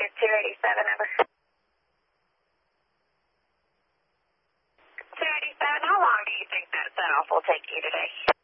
287, over. 287, how long do you think that set-off will take you today?